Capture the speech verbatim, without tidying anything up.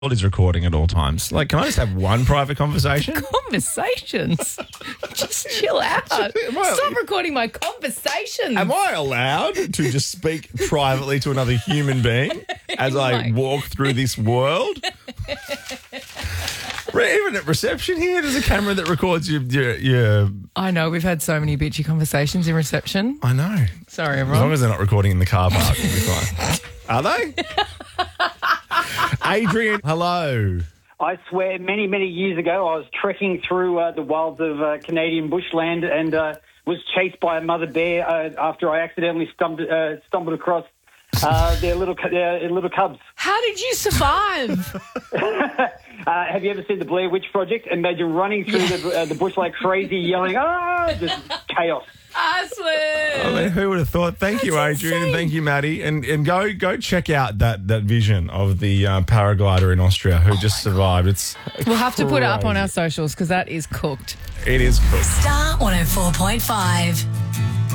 world is recording at all times. Like, can I just have one private conversation? Conversations? Just chill out. I- Stop recording my conversations. Am I allowed to just speak privately to another human being as I Mike. walk through this world? Even at reception here, there's a camera that records your, your, your... I know, we've had so many bitchy conversations in reception. I know. Sorry, As long everyone. as they're not recording in the car park, we'll be fine. Are they? Adrian, hello. I swear, many, many years ago, I was trekking through uh, the wilds of uh, Canadian bushland and uh, was chased by a mother bear uh, after I accidentally stumbled, uh, stumbled across uh, their little cu- their little cubs. How did you survive? Uh, have you ever seen the Blair Witch Project? Imagine running through the, uh, the bush like crazy, yelling, "Ah!" Just chaos. I swear. I mean, who would have thought? Thank you, That's Adrian, and insane. thank you, Maddie. And and go go check out that, that vision of the uh, paraglider in Austria who just survived. It's We'll have to put it up on crazy. our socials because that is cooked. It is cool. Star one oh four point five.